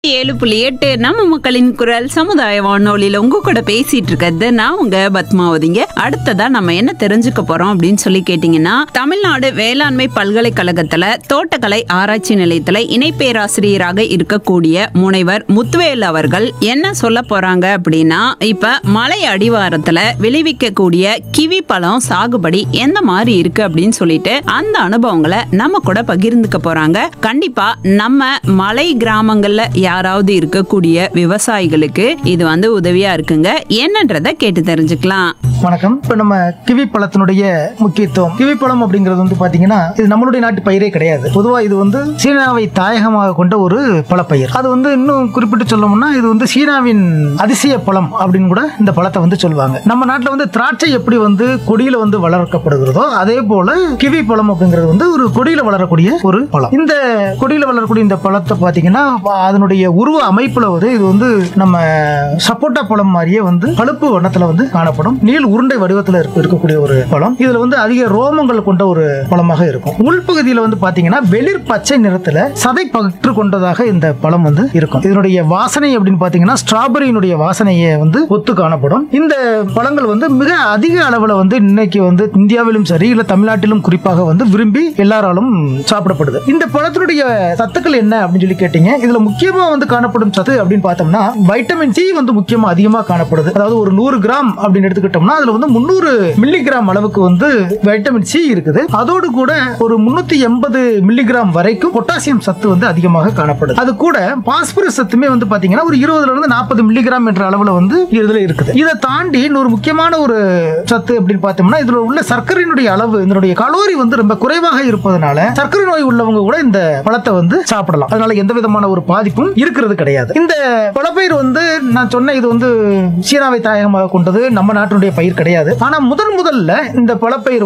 7.8 நம்ம மக்களின் குரல் சமுதாய வானொலியில உங்க கூட பேசிட்டு இருக்கிறது நான் உங்க பத்மாவதிங்க. அடுத்ததா நம்ம என்ன தெரிஞ்சுக்க போறோம் அப்படின்னு சொல்லி கேட்டீங்கன்னா, தமிழ்நாடு வேளாண்மை பல்கலைக்கழகத்துல தோட்டக்கலை ஆராய்ச்சி நிலையத்துல இணை பேராசிரியராக இருக்கக்கூடிய முனைவர் முத்துவேல் அவர்கள் என்ன சொல்ல போறாங்க அப்படின்னா, இப்ப மலை அடிவாரத்துல விளைவிக்கக்கூடிய கிவி பழம் சாகுபடி எந்த மாதிரி இருக்கு அப்படின்னு சொல்லிட்டு அந்த அனுபவங்களை நம்ம கூட பகிர்ந்துக்க போறாங்க. கண்டிப்பா நம்ம மலை கிராமங்கள்ல யாராவது இருக்கக்கூடிய விவசாயிகளுக்கு இது உதவியா இருக்குங்க. என்னன்றத கேட்டு தெரிஞ்சுக்கலாம். வணக்கம். இப்ப நம்ம கிவி பழத்தினுடைய முக்கியத்துவம், கிவி பழம் அப்படிங்கிறது பாத்தீங்கன்னா இது நம்மளுடைய நாட்டு பயிரே கிடையாது. பொதுவா இது சீனாவை தாயகமாக கொண்ட ஒரு பழப்பயிர். அது இன்னும் குறிப்பிட்டு சொல்லணும்னா இது சீனாவின் அதிசய பழம் அப்படின்னு கூட இந்த பழத்தை சொல்லுவாங்க. நம்ம நாட்டுல திராட்சை எப்படி கொடியில வளர்க்கப்படுகிறதோ அதே போல கிவி பழம் அப்படிங்கிறது ஒரு கொடியில வளரக்கூடிய ஒரு பழம். இந்த கொடியில வளரக்கூடிய இந்த பழத்தை பாத்தீங்கன்னா அதனுடைய உருவ அமைப்புல இது நம்ம சப்போட்டா பழம் மாதிரியே பழுப்பு வண்ணத்துல காணப்படும். நீள் உருண்டை வடிவத்தில் இருக்கக்கூடிய ஒரு பழம். இதுல அதிக ரோமங்கள் கொண்ட ஒரு பழமாக இருக்கும். உள்பகுதியில பாத்தீங்கன்னா வெளிர் பச்சை நிறத்துல சதை பற்று கொண்டதாக இந்த பழம் இருக்கும். இதனுடைய வாசனை அப்படின்னு பாத்தீங்கன்னா ஸ்ட்ராபெரியினுடைய வாசனையை ஒத்து காணப்படும். இந்த பழங்கள் மிக அதிக அளவுல இன்னைக்கு இந்தியாவிலும் சரி இல்ல தமிழ்நாட்டிலும் குறிப்பாக விரும்பி எல்லாராலும் சாப்பிடப்படுது. இந்த பழத்தினுடைய சத்துக்கள் என்ன அப்படின்னு சொல்லி கேட்டீங்க. இதுல முக்கியமா காணப்படும் சத்து அப்படின்னு பார்த்தோம்னா வைட்டமின் சி முக்கியமா அதிகமா காணப்படுது. அதாவது ஒரு 100 கிராம் அப்படின்னு எடுத்துக்கிட்டோம்னா அதுல 300 மில்லிகிராம் அளவுக்கு வைட்டமின் சி இருக்குது. அதோடு கூட ஒரு 380 மில்லிகிராம் வரைக்கும் பொட்டாசியம் சத்து அதிகமாக காணப்படுது. அது கூட பாஸ்பரஸ் சத்துமே பாத்தீங்கன்னா ஒரு 20 இருந்து 40 மில்லிகிராம் என்ற அளவுல இதுல இருக்குது. இதை தாண்டி ஒரு முக்கியமான ஒரு சத்து அப்படின்னு பார்த்தோம்னா இதுல உள்ள சர்க்கரையினுடைய அளவு, இதனுடைய கலோரி ரொம்ப குறைவாக இருப்பதனால சர்க்கரை நோய் உள்ளவங்க கூட இந்த பழத்தை சாப்பிடலாம். அதனால எந்த விதமான ஒரு பாதிப்பும் இருக்கிறது கிடையாது. இந்த பழப்பயிர் நான் சொன்ன இது சீனாவை தாயகமாக கொண்டது, நம்ம நாட்டினுடைய பயிர் கிடையாது. ஆனா முதல்ல இந்த பழப்பயிர்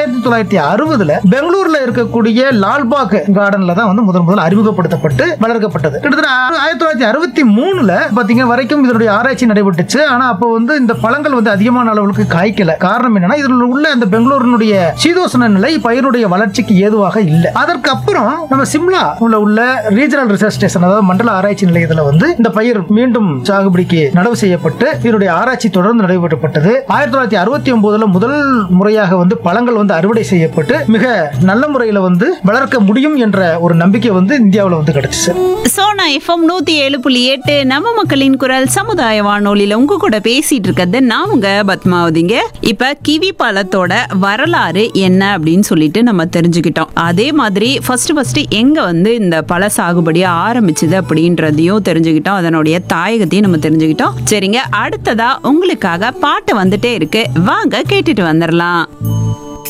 1960 பெங்களூர்ல இருக்கக்கூடிய லால்பாக் கார்டன்ல தான் முதல் அறிமுகப்படுத்தப்பட்டு வளர்க்கப்பட்டது. கிட்டத்தட்ட 1963 பாத்தீங்க வரைக்கும் இதனுடைய ஆராய்ச்சி நடைபெற்றுச்சு. ஆனா அப்போ இந்த பழங்கள் அதிகமான அளவுக்கு காய்க்கல. காரணம் என்னன்னா இதுல உள்ள அந்த பெங்களூரினுடைய சீதோஷண நிலை பயிருடைய வளர்ச்சிக்கு ஏதுவாக இல்லை. அதற்கு அப்புறம் நம்ம சிம்லா உள்ள ரீஜனல் ரிசர்ச் ஸ்டேஷன், அதாவது மண்டல ஆராய்ச்சி நிலையத்துல இந்த பயிர் மீண்டும் சாகுபடிக்கு நடவு செய்யப்பட்டு இதனுடைய ஆராய்ச்சி தொடர்ந்து நடைபெறப்பட்டது. 1969 முதல் முறையாக பழங்கள் அறுவடை செய்யப்பட்டு மிக நல்ல முறையில வளர்க்க முடியும் என்ற ஒரு நம்பிக்கை இந்தியாவில் கிடைச்சிச்சு. சோனா எஃப்எம் 107.8 நம்ம மக்களின் குரல் சமுதாய வானொலியில உங்க கூட பேசிட்டு இருக்கிறது நான் உங்க பத்மாவதிங்க. இப்ப கிவி பழத்தோட வரலாறு என்ன அப்படின்னு சொல்லிட்டு நம்ம தெரிஞ்சுக்கிட்டோம். அதே மாதிரி ஃபர்ஸ்ட் எங்க இந்த பழ சாகுபடியா ஆரம்பிச்சது அப்படின்றதையும் தெரிஞ்சுக்கிட்டோம். அதனுடைய தாயகத்தையும் நம்ம தெரிஞ்சுக்கிட்டோம். சரிங்க, அடுத்ததா உங்களுக்காக பாட்டு வந்துட்டே இருக்கு, வாங்க கேட்டுட்டு வந்துடலாம்.